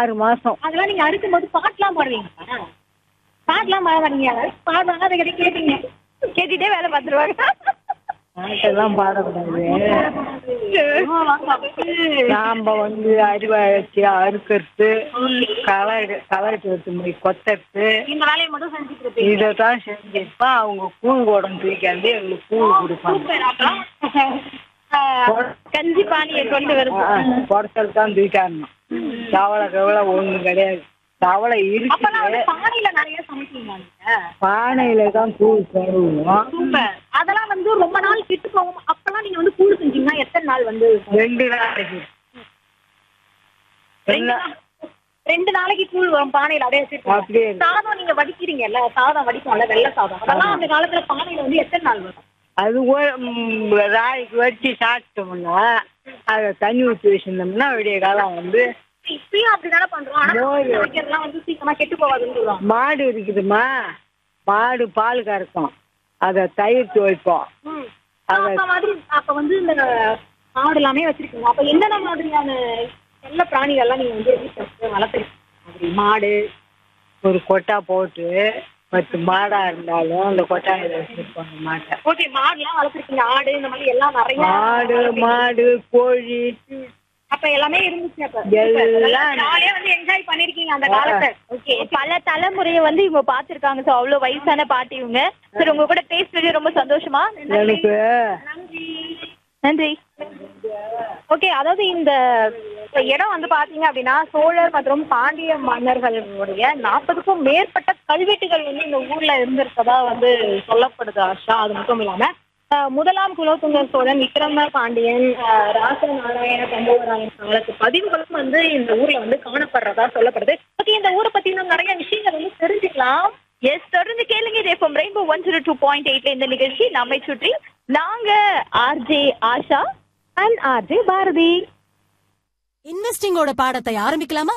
6 மாசம். அதெல்லாம் நீங்க அறுக்கும்போது பாட்டுலாம் பாடுவீங்களா? பாட்டுலாம் பாட மாட்டீங்க. பாடுவாங்க அதை கிட்ட கேட்டீங்க. கேட்டுட்டே வேலை பார்த்துருவாங்க. பாட்டெல்லாம் பாடக்கூடாது. நாம அரிவா வச்சு அறுக்கிறது, கலட்டு வச்சு முடி கொத்தறது, இந்த வேலையை மட்டும் செஞ்சுட்டு இருப்பீங்க. இதைத்தான் செஞ்சிருப்பா. அவங்க கூழ் குடம் தூக்காந்து எங்களுக்கு கூழ் கொடுப்பாங்க. சூப்பர். அப்புறம் கஞ்சி பானியை கொண்டு வருது. குடத்தல் தான் தூக்காரணும். தவளை கவலை ஒண்ணும் கிடையாது. தவளை அப்பெல்லாம் இருக்கு. பானையில நிறைய சமைப்பீங்களா நீங்க? பானையில தான் கூழ் தருவோம். சூப்பர். அதெல்லாம் ரொம்ப நாள் கிட்டு போகும். அப்பெல்லாம் நீங்க கூழ் செஞ்சீங்கன்னா எத்தனை நாள் 2 நாளைக்கு. 2 நாளைக்கு கூழ் வரும் பானையில அப்படியே வச்சிருக்கோம். அப்படியே சாதம் நீங்க வடிக்கிறீங்கல்ல, சாதம் வடிக்கும்ல, வெள்ளை சாதம், அதெல்லாம் அந்த காலத்துல பானையில எத்தனை நாள் வரும்? அது ராய்க்கு வச்சு சாப்பிட்டோம்னா அதை தண்ணி ஊற்றி வச்சிருந்தோம்னா விடிய காலம் இப்பயும் அப்படிதானே பண்றோம். ஆனா வைக்கிறதுலாம் சீக்கிரமா கெட்டு போகாதுன்னு சொல்லுவாங்க. மாடு இருக்குதுமா, மாடு பால் கறக்கும், அதை தயிர் துவைப்போம். அப்ப இந்த மாடு எல்லாமே வச்சிருக்கீங்க. அப்ப என்னென்ன மாதிரியான செல்ல பிராணிகள் எல்லாம் நீங்க வளர்த்துருக்கீங்க? மாடு ஒரு கொட்டா போட்டு 10 மாடா இருந்தாலும் அந்த கொட்டாயில வச்சிருப்பாங்க மாட்டை. ஓகே, மாடுலாம் வளர்த்துருக்கீங்க. ஆடு இந்த மாதிரி எல்லாம் நிறைய ஆடு, மாடு, கோழி அப்ப எல்லாமே இருந்துச்சு. அப்ப எல்லாம் ஜாலியா என்ஜாய் பண்ணிருக்கீங்க அந்த காலத்தை. ஓகே, பல தலைமுறையை இவங்க பாத்துருக்காங்க. சோ அவ்வளவு வயசான பாட்டி இவங்க. சரி, உங்க கூட பேசுறது ரொம்ப சந்தோஷமா. எனக்கு நன்றி. ஓகே, அதாவது இந்த இடம் பாத்தீங்க அப்படின்னா சோழர் மற்றும் பாண்டிய மன்னர்களுடைய 40க்கும் மேற்பட்ட கல்வெட்டுகள் இந்த ஊர்ல இருந்திருக்கதா சொல்லப்படுது ஆஷா. அது மட்டும் இல்லாம முதலாம் குலோத்துங்க சோழன், விக்ரம பாண்டியன், ராசநாராயண கம்பவராயன் காலத்து பதிவுகளும் இந்த ஊர்ல காணப்படுறதா சொல்லப்படுது. ஓகே, இந்த ஊரை பத்தி இன்னும் நிறைய விஷயங்கள் தெரிஞ்சுக்கலாம். எஸ், தொடர்ந்து கேளுங்க. இது FM ரெயின்போ 102.8 இந்த நிகழ்ச்சி நம்மை சுற்றி. நாங்க RJ Asha and RJ Bharathi. இன்வெஸ்டிங்கோட பாடத்தை ஆரம்பிக்கலாமா?